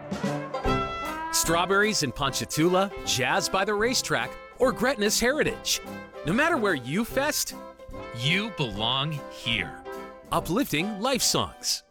Strawberries in Ponchatoula, jazz by the racetrack, or Gretna's heritage. No matter where you fest, You belong here. uplifting life songs.